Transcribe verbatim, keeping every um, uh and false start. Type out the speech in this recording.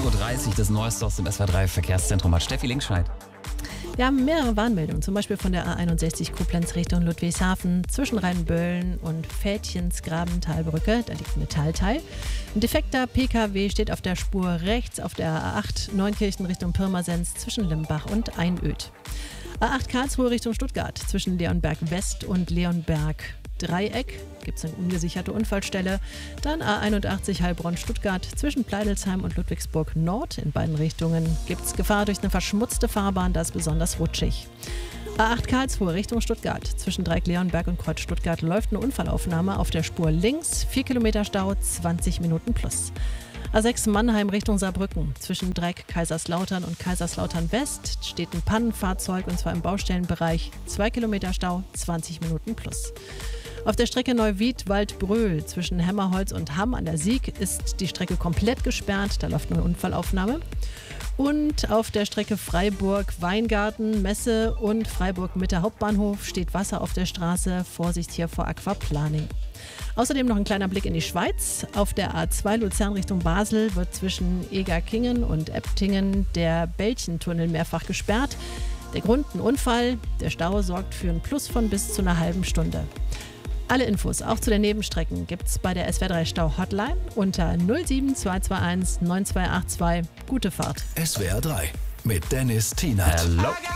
Uhr dreißig, das Neueste aus dem S W R drei Verkehrszentrum hat Steffi Linkscheid. Wir haben mehrere Warnmeldungen, zum Beispiel von der A einundsechzig Koblenz Richtung Ludwigshafen, zwischen Rheinböllen und Fädchensgrabentalbrücke, da liegt ein Metallteil. Ein defekter P K W steht auf der Spur rechts auf der A acht Neunkirchen Richtung Pirmasens zwischen Limbach und Einöd. A acht Karlsruhe Richtung Stuttgart, zwischen Leonberg West und Leonberg Dreieck gibt es eine ungesicherte Unfallstelle. Dann A einundachtzig Heilbronn-Stuttgart zwischen Pleidelsheim und Ludwigsburg Nord. In beiden Richtungen gibt es Gefahr durch eine verschmutzte Fahrbahn, da ist besonders rutschig. A acht Karlsruhe Richtung Stuttgart. Zwischen Dreieck Leonberg und Kreuz Stuttgart läuft eine Unfallaufnahme auf der Spur links. vier Kilometer Stau, zwanzig Minuten plus. A sechs Mannheim Richtung Saarbrücken. Zwischen Dreieck Kaiserslautern und Kaiserslautern West steht ein Pannenfahrzeug und zwar im Baustellenbereich. zwei Kilometer Stau, zwanzig Minuten plus. Auf der Strecke Neuwied-Waldbröl zwischen Hemmerholz und Hamm an der Sieg ist die Strecke komplett gesperrt. Da läuft eine Unfallaufnahme. Und auf der Strecke Freiburg-Weingarten, Messe und Freiburg-Mitte Hauptbahnhof steht Wasser auf der Straße. Vorsicht hier vor Aquaplaning. Außerdem noch ein kleiner Blick in die Schweiz. Auf der A zwei Luzern Richtung Basel wird zwischen Egerkingen und Eptingen der Bällchentunnel mehrfach gesperrt. Der Grund ein Unfall. Der Stau sorgt für ein Plus von bis zu einer halben Stunde. Alle Infos, auch zu den Nebenstrecken, gibt's bei der S W R drei Stau Hotline unter null sieben zwei zwei eins neun zwei acht zwei. Gute Fahrt. S W R drei mit Dennis Tienert. Hello.